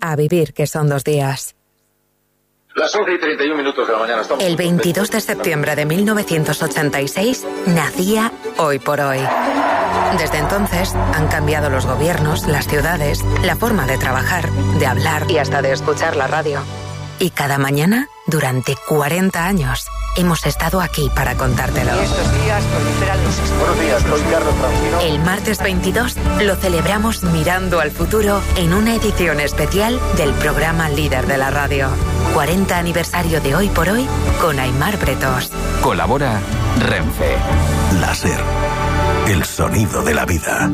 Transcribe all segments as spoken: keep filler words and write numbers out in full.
A vivir, que son dos días. Las once y treinta y un minutos de la mañana. Estamos El veintidós de septiembre de mil novecientos ochenta y seis nacía Hoy por Hoy. Desde entonces han cambiado los gobiernos, las ciudades, la forma de trabajar, de hablar y hasta de escuchar la radio. Y cada mañana, durante cuarenta años, hemos estado aquí para contártelo. Y estos días proliferan los estudios. Buenos días, soy Carlos Francino. El martes veintidós lo celebramos mirando al futuro en una edición especial del programa líder de la radio. cuarenta aniversario de Hoy por Hoy con Aimar Bretos. Colabora Renfe. Láser. El sonido de la vida.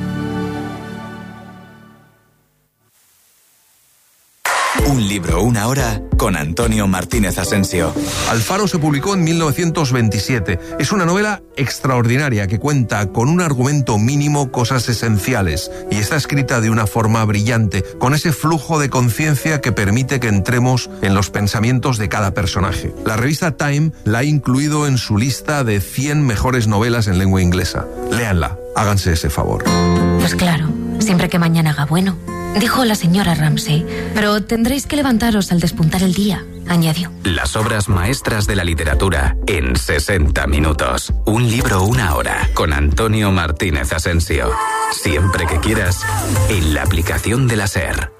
Un libro, una hora, con Antonio Martínez Asensio. Alfaro se publicó en mil novecientos veintisiete. Es una novela extraordinaria que cuenta con un argumento mínimo, cosas esenciales, y está escrita de una forma brillante, con ese flujo de conciencia que permite que entremos en los pensamientos de cada personaje. La revista Time la ha incluido en su lista de cien mejores novelas en lengua inglesa. Léanla, háganse ese favor. Pues claro, siempre que mañana haga bueno, dijo la señora Ramsay, pero tendréis que levantaros al despuntar el día, añadió. Las obras maestras de la literatura en sesenta minutos. Un libro, una hora, con Antonio Martínez Asensio. Siempre que quieras, en la aplicación de la SER.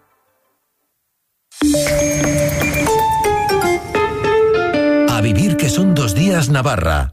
A vivir, que son dos días, Navarra.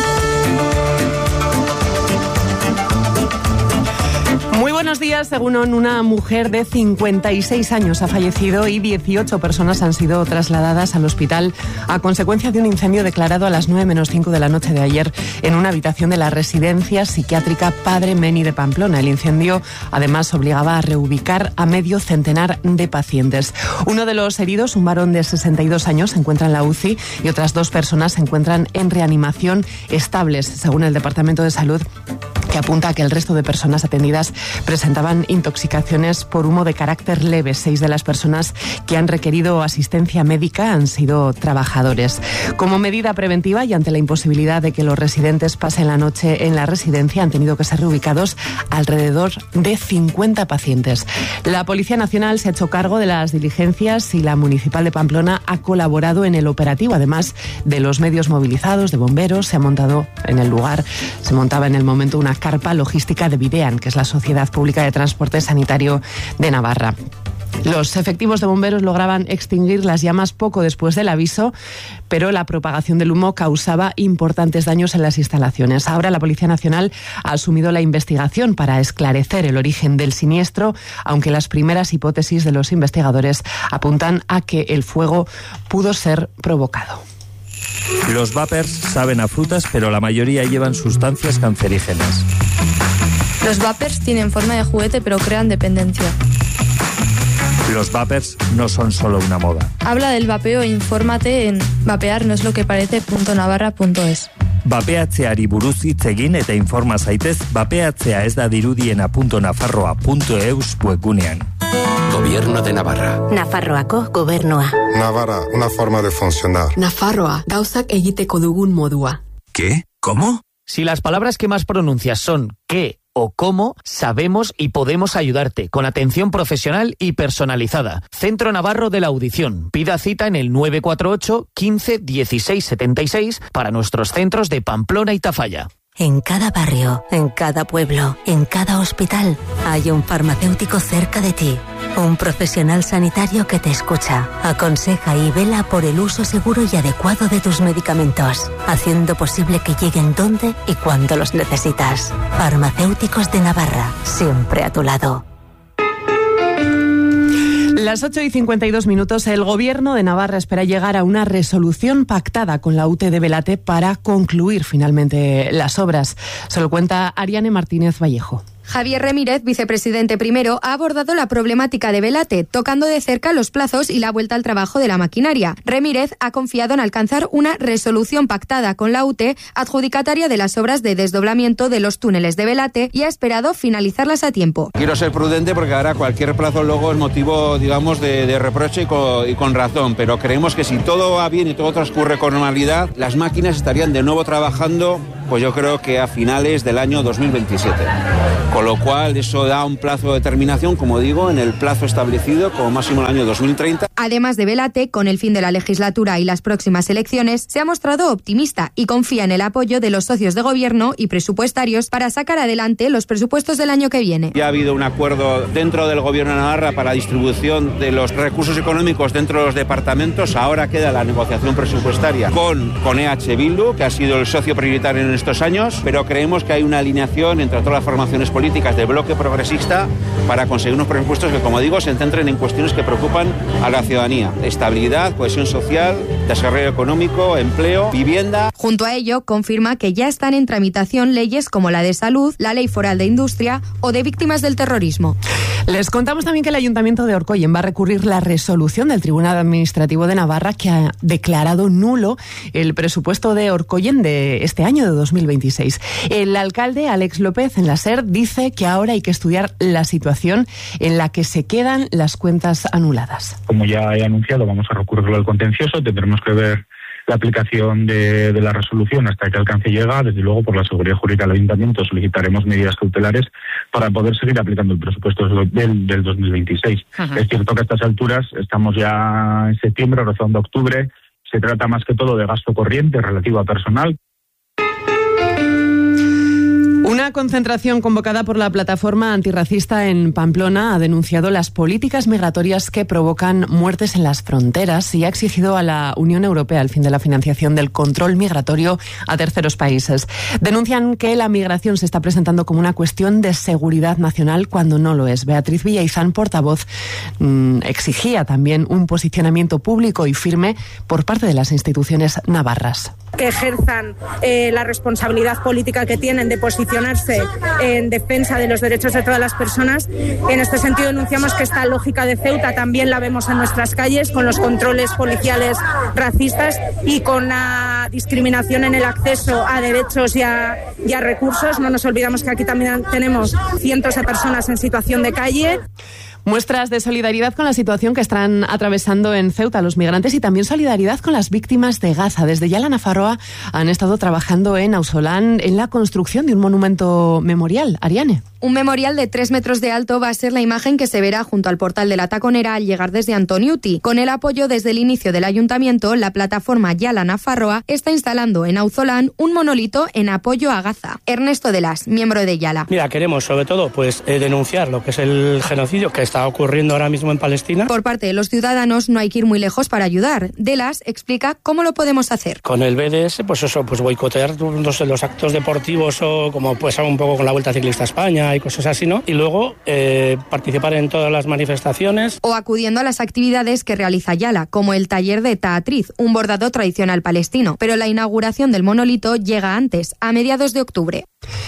Muy buenos días. Según una mujer de cincuenta y seis años ha fallecido y dieciocho personas han sido trasladadas al hospital a consecuencia de un incendio declarado a las nueve menos cinco de la noche de ayer en una habitación de la residencia psiquiátrica Padre Meni de Pamplona. El incendio además obligaba a reubicar a medio centenar de pacientes. Uno de los heridos, un varón de sesenta y dos años, se encuentra en la U C I y otras dos personas se encuentran en reanimación estables, según el Departamento de Salud, que apunta a que el resto de personas atendidas presentaban intoxicaciones por humo de carácter leve. Seis de las personas que han requerido asistencia médica han sido trabajadores. Como medida preventiva y ante la imposibilidad de que los residentes pasen la noche en la residencia, han tenido que ser reubicados alrededor de cincuenta pacientes. La Policía Nacional se ha hecho cargo de las diligencias y la Municipal de Pamplona ha colaborado en el operativo. Además de los medios movilizados, de bomberos, se ha montado en el lugar, se montaba en el momento una carpa logística de Videan, que es la Sociedad Pública de Transporte Sanitario de Navarra. Los efectivos de bomberos lograban extinguir las llamas poco después del aviso, pero la propagación del humo causaba importantes daños en las instalaciones. Ahora la Policía Nacional ha asumido la investigación para esclarecer el origen del siniestro, aunque las primeras hipótesis de los investigadores apuntan a que el fuego pudo ser provocado. Los vapers saben a frutas, pero la mayoría llevan sustancias cancerígenas. Los vapers tienen forma de juguete, pero crean dependencia. Los vapers no son solo una moda. Habla del vapeo e infórmate en vapear no es lo que parece punto navarra punto es. Vapeatzeari buruz hitz egin eta informa zaitez vapeatzea ez da dirudiena punto nafarroa punto eus webgunean. Gobierno de Navarra. Nafarroako gobernua. Navarra, una forma de funcionar. Nafarroa, gauzak egiteko dugun modua. ¿Qué? ¿Cómo? Si las palabras que más pronuncias son qué o cómo, sabemos y podemos ayudarte con atención profesional y personalizada. Centro Navarro de la Audición. Pida cita en el nueve cuatro ocho, quince, dieciséis, setenta y seis para nuestros centros de Pamplona y Tafalla. En cada barrio, en cada pueblo, en cada hospital, hay un farmacéutico cerca de ti. Un profesional sanitario que te escucha, aconseja y vela por el uso seguro y adecuado de tus medicamentos, haciendo posible que lleguen donde y cuando los necesitas. Farmacéuticos de Navarra, siempre a tu lado. Las ocho y cincuenta y dos minutos, el Gobierno de Navarra espera llegar a una resolución pactada con la U T de Belate para concluir finalmente las obras. Se lo cuenta Ariane Martínez Vallejo. Javier Remírez, vicepresidente primero, ha abordado la problemática de Belate, tocando de cerca los plazos y la vuelta al trabajo de la maquinaria. Remírez ha confiado en alcanzar una resolución pactada con la U T, adjudicataria de las obras de desdoblamiento de los túneles de Belate, y ha esperado finalizarlas a tiempo. Quiero ser prudente porque ahora cualquier plazo luego es motivo, digamos, de, de reproche y con, y con razón, pero creemos que si todo va bien y todo transcurre con normalidad, las máquinas estarían de nuevo trabajando pues yo creo que a finales del año dos mil veintisiete. Con lo cual eso da un plazo de terminación, como digo, en el plazo establecido como máximo el año dos mil treinta. Además de Belate, con el fin de la legislatura y las próximas elecciones, se ha mostrado optimista y confía en el apoyo de los socios de gobierno y presupuestarios para sacar adelante los presupuestos del año que viene. Ya ha habido un acuerdo dentro del Gobierno de Navarra para la distribución de los recursos económicos dentro de los departamentos. Ahora queda la negociación presupuestaria con, con E H Bildu, que ha sido el socio prioritario en estos años, pero creemos que hay una alineación entre todas las formaciones políticas del bloque progresista para conseguir unos presupuestos que, como digo, se centren en cuestiones que preocupan a la ciudadanía: estabilidad, cohesión social, desarrollo económico, empleo, vivienda. Junto a ello, confirma que ya están en tramitación leyes como la de salud, la ley foral de industria o de víctimas del terrorismo. Les contamos también que el Ayuntamiento de Orkoyen va a recurrir la resolución del Tribunal Administrativo de Navarra, que ha declarado nulo el presupuesto de Orkoyen de este año, de dos mil veintiséis. El alcalde, Alex López, en la SER, dice que ahora hay que estudiar la situación en la que se quedan las cuentas anuladas. Como ya he anunciado, vamos a recurrirlo al contencioso. Tendremos que ver la aplicación de, de la resolución hasta que alcance llega. Desde luego, por la seguridad jurídica del Ayuntamiento, solicitaremos medidas cautelares para poder seguir aplicando el presupuesto del, del dos mil veintiséis. Ajá. Es cierto que a estas alturas estamos ya en septiembre, rozando octubre. Se trata más que todo de gasto corriente relativo a personal. Una concentración convocada por la plataforma antirracista en Pamplona ha denunciado las políticas migratorias que provocan muertes en las fronteras y ha exigido a la Unión Europea el fin de la financiación del control migratorio a terceros países. Denuncian que la migración se está presentando como una cuestión de seguridad nacional cuando no lo es. Beatriz Villaizán, portavoz, mmm, exigía también un posicionamiento público y firme por parte de las instituciones navarras. Que ejerzan eh, la responsabilidad política que tienen de posicionarse en defensa de los derechos de todas las personas. En este sentido denunciamos que esta lógica de Ceuta también la vemos en nuestras calles, con los controles policiales racistas y con la discriminación en el acceso a derechos y a, y a recursos. No nos olvidamos que aquí también tenemos cientos de personas en situación de calle. Muestras de solidaridad con la situación que están atravesando en Ceuta los migrantes y también solidaridad con las víctimas de Gaza. Desde ya la Nafarroa han estado trabajando en Ausolán en la construcción de un monumento memorial. Ariane. Un memorial de tres metros de alto va a ser la imagen que se verá junto al portal de la Taconera al llegar desde Antoniuti. Con el apoyo desde el inicio del ayuntamiento, la plataforma Yala Nafarroa está instalando en Auzolán un monolito en apoyo a Gaza. Ernesto Delas, miembro de Yala. Mira, queremos sobre todo pues eh, denunciar lo que es el genocidio que está ocurriendo ahora mismo en Palestina. Por parte de los ciudadanos no hay que ir muy lejos para ayudar. Delas explica cómo lo podemos hacer. Con el B D S, pues eso, pues boicotear los, los actos deportivos o como pues un poco con la Vuelta Ciclista a España y cosas así, ¿no? Y luego eh, participar en todas las manifestaciones. O acudiendo a las actividades que realiza Yala, como el taller de Taatriz, un bordado tradicional palestino. Pero la inauguración del monolito llega antes, a mediados de octubre.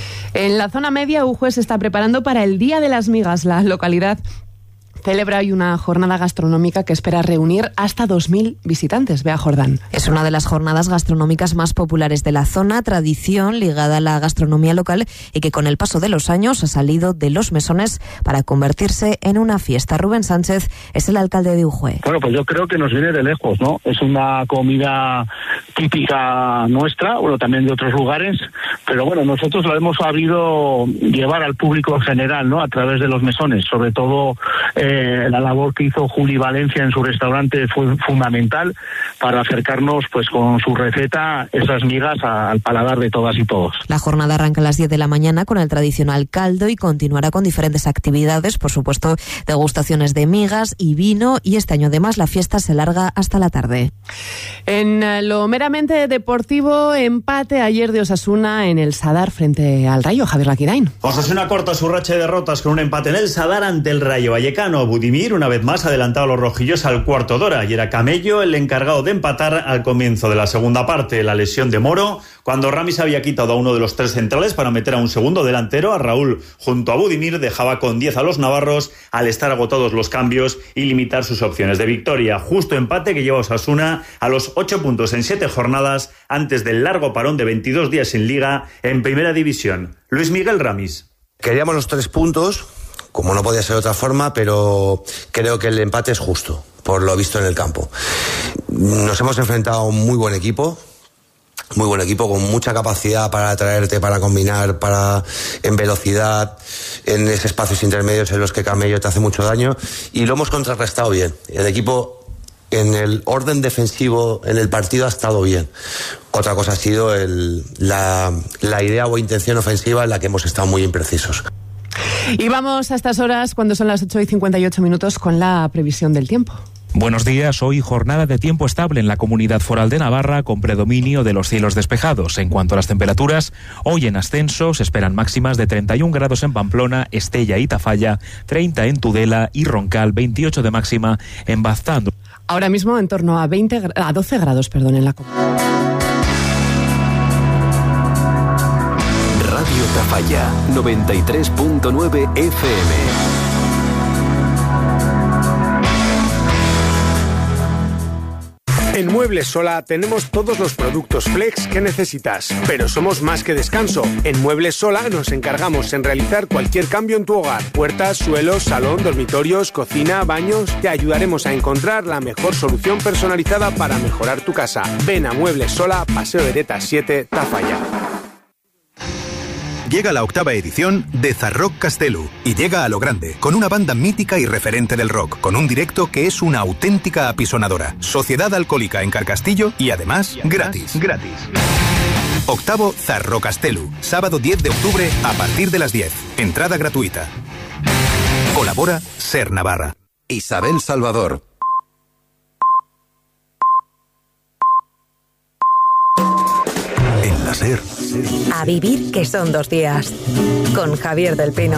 En la zona media, Ujue se está preparando para el Día de las Migas. La localidad celebra hoy una jornada gastronómica que espera reunir hasta dos mil visitantes. Bea Jordán. Es una de las jornadas gastronómicas más populares de la zona, tradición ligada a la gastronomía local y que con el paso de los años ha salido de los mesones para convertirse en una fiesta. Rubén Sánchez es el alcalde de Ujue. Bueno, pues yo creo que nos viene de lejos, ¿no? Es una comida típica nuestra, bueno, también de otros lugares, pero bueno, nosotros lo hemos sabido llevar al público en general, ¿no? A través de los mesones, sobre todo eh, la labor que hizo Juli Valencia en su restaurante fue fundamental para acercarnos pues con su receta esas migas a, al paladar de todas y todos. La jornada arranca a las diez de la mañana con el tradicional caldo y continuará con diferentes actividades, por supuesto degustaciones de migas y vino, y este año además la fiesta se larga hasta la tarde. En lo meramente deportivo, empate ayer de Osasuna en el Sadar frente al Rayo. Javier Laquirain. Osasuna corta su racha de derrotas con un empate en el Sadar ante el Rayo Vallecano. Budimir una vez más adelantado a los rojillos al cuarto de hora y era Camello el encargado de empatar al comienzo de la segunda parte. La lesión de Moro, cuando Ramis había quitado a uno de los tres centrales para meter a un segundo delantero, a Raúl junto a Budimir, dejaba con diez a los navarros al estar agotados los cambios y limitar sus opciones de victoria. Justo empate que lleva a Osasuna a los ocho puntos en siete jornadas antes del largo parón de veintidós días en Liga en Primera División. Luis Miguel Ramis. Queríamos los tres puntos, como no podía ser de otra forma, pero creo que el empate es justo, por lo visto en el campo. Nos hemos enfrentado a un muy buen equipo, muy buen equipo, con mucha capacidad para atraerte, para combinar, para en velocidad, en esos espacios intermedios en los que Camello te hace mucho daño, y lo hemos contrarrestado bien. El equipo en el orden defensivo en el partido ha estado bien. Otra cosa ha sido el, la, la idea o intención ofensiva en la que hemos estado muy imprecisos. Y vamos a estas horas, cuando son las ocho y cincuenta y ocho minutos, con la previsión del tiempo. Buenos días, hoy jornada de tiempo estable en la Comunidad Foral de Navarra con predominio de los cielos despejados. En cuanto a las temperaturas, hoy en ascenso se esperan máximas de treinta y un grados en Pamplona, Estella y Tafalla, treinta en Tudela y Roncal, veintiocho de máxima en Baztán. Ahora mismo en torno a, veinte, a doce grados perdón, en la comunidad. Radio Tafalla, noventa y tres punto nueve F M. En Muebles Sola tenemos todos los productos flex que necesitas, pero somos más que descanso. En Muebles Sola nos encargamos en realizar cualquier cambio en tu hogar. Puertas, suelos, salón, dormitorios, cocina, baños. Te ayudaremos a encontrar la mejor solución personalizada para mejorar tu casa. Ven a Muebles Sola, Paseo Hereta siete, Tafalla. Llega la octava edición de Zarrock Castelu y llega a lo grande, con una banda mítica y referente del rock, con un directo que es una auténtica apisonadora. Sociedad Alcohólica en Carcastillo y además, y además gratis. gratis. Octavo Zarrock Castelu, sábado diez de octubre a partir de las diez. Entrada gratuita. Colabora Ser Navarra. Isabel Salvador. En la SER. A vivir que son dos días. Con Javier del Pino.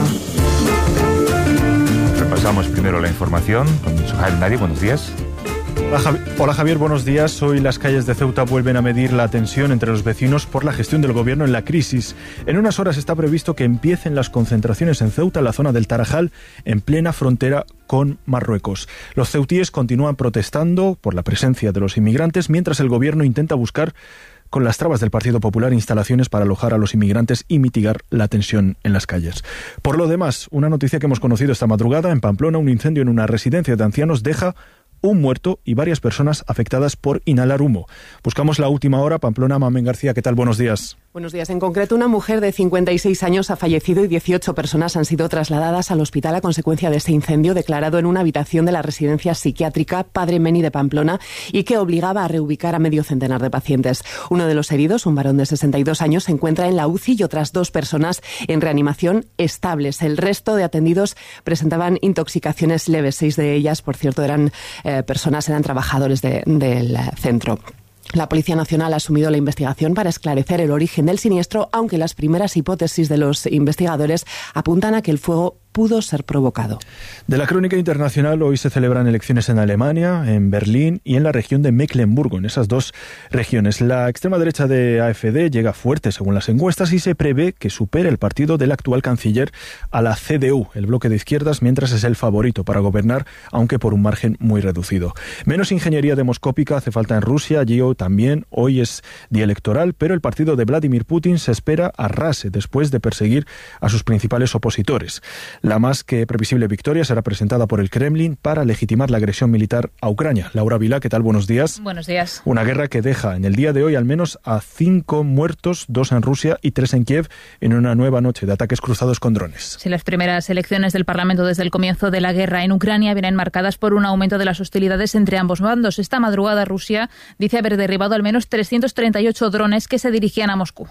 Repasamos primero la información con Sujail Nari. Buenos días. Hola, Javi- Hola Javier, buenos días. Hoy las calles de Ceuta vuelven a medir la tensión entre los vecinos por la gestión del gobierno en la crisis. En unas horas está previsto que empiecen las concentraciones en Ceuta, en la zona del Tarajal, en plena frontera con Marruecos. Los ceutíes continúan protestando por la presencia de los inmigrantes, mientras el gobierno intenta buscar con las trabas del Partido Popular instalaciones para alojar a los inmigrantes y mitigar la tensión en las calles. Por lo demás, una noticia que hemos conocido esta madrugada: en Pamplona, un incendio en una residencia de ancianos deja un muerto y varias personas afectadas por inhalar humo. Buscamos la última hora. Pamplona, Mamen García, ¿qué tal? Buenos días. Buenos días. En concreto, una mujer de cincuenta y seis años ha fallecido y dieciocho personas han sido trasladadas al hospital a consecuencia de este incendio declarado en una habitación de la residencia psiquiátrica Padre Meni de Pamplona y que obligaba a reubicar a medio centenar de pacientes. Uno de los heridos, un varón de sesenta y dos años, se encuentra en la U C I y otras dos personas en reanimación estables. El resto de atendidos presentaban intoxicaciones leves. Seis de ellas, por cierto, eran eh, personas, eran trabajadores de, del centro. La Policía Nacional ha asumido la investigación para esclarecer el origen del siniestro, aunque las primeras hipótesis de los investigadores apuntan a que el fuego pudo ser provocado. De la crónica internacional, hoy se celebran elecciones en Alemania, en Berlín y en la región de Mecklemburgo, en esas dos regiones. La extrema derecha de A F D llega fuerte según las encuestas y se prevé que supere el partido del actual canciller a la C D U, el bloque de izquierdas, mientras es el favorito para gobernar, aunque por un margen muy reducido. Menos ingeniería demoscópica hace falta en Rusia. Allí hoy también hoy es día electoral, pero el partido de Vladimir Putin se espera arrase después de perseguir a sus principales opositores. La más que previsible victoria será presentada por el Kremlin para legitimar la agresión militar a Ucrania. Laura Vilá, ¿qué tal? Buenos días. Buenos días. Una guerra que deja en el día de hoy al menos a cinco muertos, dos en Rusia y tres en Kiev, en una nueva noche de ataques cruzados con drones. Sí, las primeras elecciones del Parlamento desde el comienzo de la guerra en Ucrania vienen marcadas por un aumento de las hostilidades entre ambos bandos. Esta madrugada Rusia dice haber derribado al menos trescientos treinta y ocho drones que se dirigían a Moscú.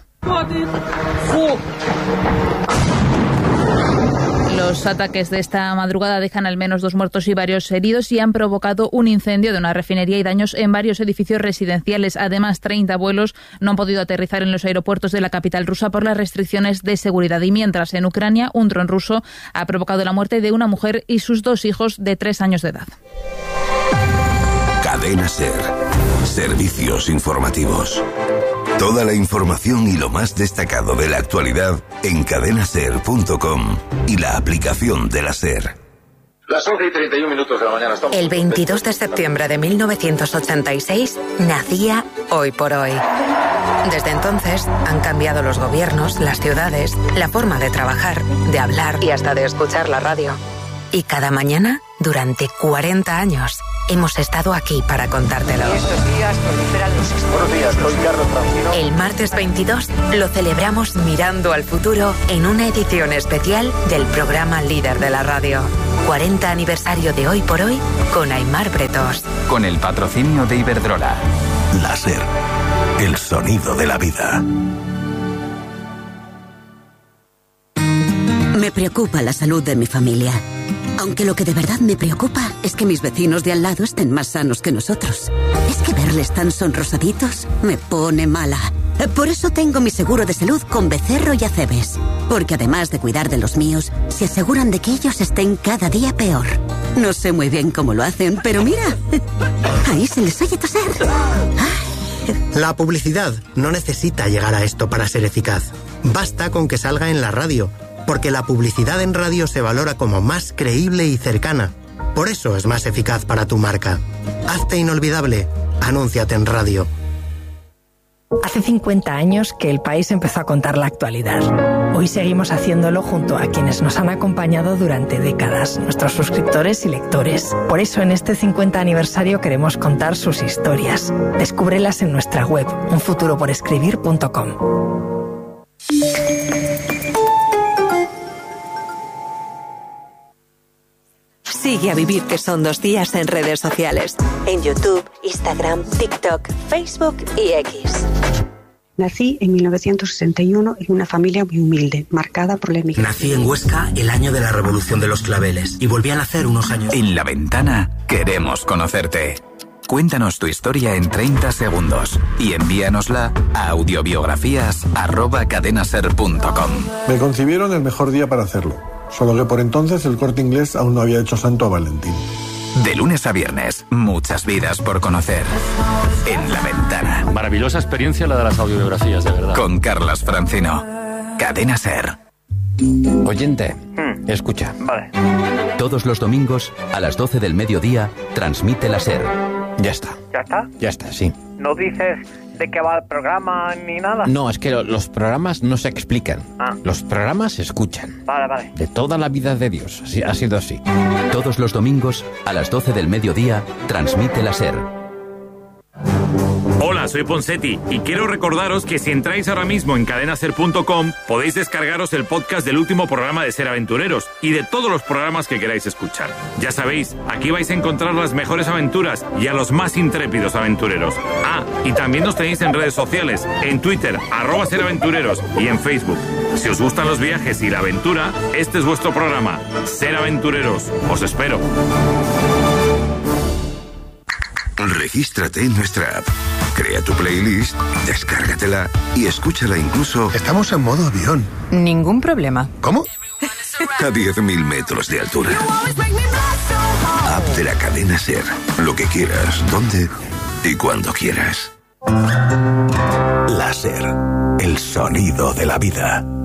Los ataques de esta madrugada dejan al menos dos muertos y varios heridos y han provocado un incendio de una refinería y daños en varios edificios residenciales. Además, treinta vuelos no han podido aterrizar en los aeropuertos de la capital rusa por las restricciones de seguridad. Y mientras, en Ucrania, un dron ruso ha provocado la muerte de una mujer y sus dos hijos de tres años de edad. Cadena SER. Servicios informativos. Toda la información y lo más destacado de la actualidad en cadena ser punto com y la aplicación de la SER. Las once y treinta y un minutos de la mañana estamos... El veintidós de septiembre de mil novecientos ochenta y seis nacía Hoy por Hoy. Desde entonces han cambiado los gobiernos, las ciudades, la forma de trabajar, de hablar y hasta de escuchar la radio. Y cada mañana, durante cuarenta años, hemos estado aquí para contártelo. Estos días proliferan los... Buenos días, soy Carlos Francino. El martes veintidós lo celebramos mirando al futuro en una edición especial del programa líder de la radio. cuarenta aniversario de Hoy por Hoy con Aimar Bretos. Con el patrocinio de Iberdrola. Láser, el sonido de la vida. Me preocupa la salud de mi familia. Aunque lo que de verdad me preocupa es que mis vecinos de al lado estén más sanos que nosotros. Es que verles tan sonrosaditos me pone mala. Por eso tengo mi seguro de salud con Becerro y Acebes. Porque además de cuidar de los míos, se aseguran de que ellos estén cada día peor. No sé muy bien cómo lo hacen, pero mira, ahí se les oye toser. Ay. La publicidad no necesita llegar a esto para ser eficaz. Basta con que salga en la radio, porque la publicidad en radio se valora como más creíble y cercana. Por eso es más eficaz para tu marca. Hazte inolvidable. Anúnciate en radio. Hace cincuenta años que El País empezó a contar la actualidad. Hoy seguimos haciéndolo junto a quienes nos han acompañado durante décadas, nuestros suscriptores y lectores. Por eso en este cincuenta aniversario queremos contar sus historias. Descúbrelas en nuestra web, un futuro por escribir punto com. Sigue a Vivir que son dos días en redes sociales. En YouTube, Instagram, TikTok, Facebook y X. Nací en mil novecientos sesenta y uno en una familia muy humilde, marcada por la emigración. Nací en Huesca el año de la Revolución de los Claveles y volví a nacer unos años. En La Ventana queremos conocerte. Cuéntanos tu historia en treinta segundos y envíanosla a audiobiografías arroba cadenaser punto com. Me concibieron el mejor día para hacerlo. Solo que por entonces el Corte Inglés aún no había hecho santo a Valentín. De lunes a viernes, muchas vidas por conocer. En La Ventana. Maravillosa experiencia la de las audiobiografías, de verdad. Con Carlas Francino. Cadena Ser. Oyente, hmm. escucha. Vale. Todos los domingos, a las doce del mediodía, transmite la Ser. Ya está. ¿Ya está? Ya está, sí. ¿No dices de qué va el programa ni nada? No, es que lo, los programas no se explican. Ah. Los programas se escuchan. Vale, vale. De toda la vida de Dios. Así, ha sido así. Todos los domingos, a las doce del mediodía, transmite la Ser. Hola, soy Ponsetti y quiero recordaros que si entráis ahora mismo en cadenaser punto com podéis descargaros el podcast del último programa de Ser Aventureros y de todos los programas que queráis escuchar. Ya sabéis, aquí vais a encontrar las mejores aventuras y a los más intrépidos aventureros. Ah, y también nos tenéis en redes sociales, en Twitter, arroba Ser Aventureros y en Facebook. Si os gustan los viajes y la aventura, este es vuestro programa, Ser Aventureros. Os espero. Regístrate en nuestra app, crea tu playlist, descárgatela y escúchala incluso... Estamos en modo avión. Ningún problema. ¿Cómo? A diez mil metros de altura. App de la cadena Ser. Lo que quieras, donde y cuando quieras. Láser, el sonido de la vida.